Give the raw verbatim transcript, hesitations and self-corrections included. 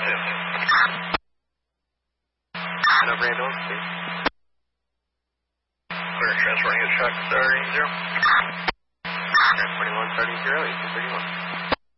No Randall, please. Clear, transferring a truck, starting zero. forty-one, starting zero, eighteen thirty-one.